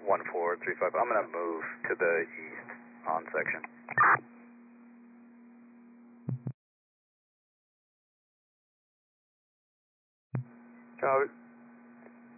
1435. I'm going to move to the east on section. Copy.